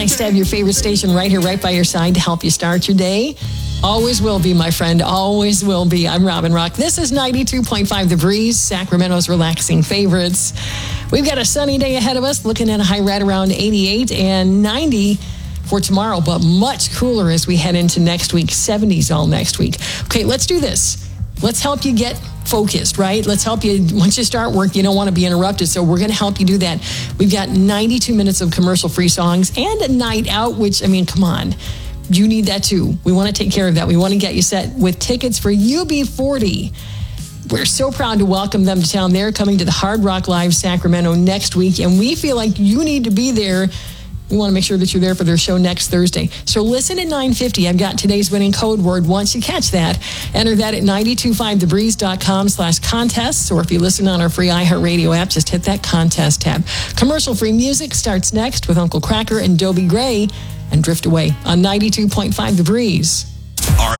nice to have your favorite station right here, right by your side to help you start your day. Always will be, my friend. Always will be. I'm Robin Rock. This is 92.5 The Breeze, Sacramento's relaxing favorites. We've got a sunny day ahead of us, looking at a high right around 88 and 90 for tomorrow, but much cooler as we head into next week, 70s all next week. Okay, let's do this. Let's help you get focused, right? Let's help you. Once you start work, you don't want to be interrupted, so we're going to help you do that. We've got 92 minutes of commercial-free songs and a night out, which, I mean, come on. You need that too. We want to take care of that. We want to get you set with tickets for UB40. We're so proud to welcome them to town. They're coming to the Hard Rock Live Sacramento next week, and we feel like you need to be there. We want to make sure that you're there for their show next Thursday. So listen at 9:50. I've got today's winning code word. Once you catch that, enter that at 925thebreeze.com/contests, or if you listen on our free iHeartRadio app, just hit that contest tab. Commercial-free music starts next with Uncle Cracker and Dobie Gray and Drift Away on 92.5 The Breeze.